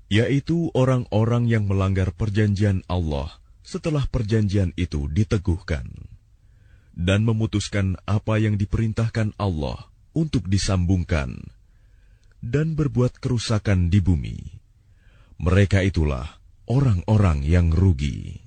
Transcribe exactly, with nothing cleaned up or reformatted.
yaitu orang-orang yang melanggar perjanjian Allah setelah perjanjian itu diteguhkan, dan memutuskan apa yang diperintahkan Allah untuk disambungkan, dan berbuat kerusakan di bumi. Mereka itulah orang-orang yang rugi.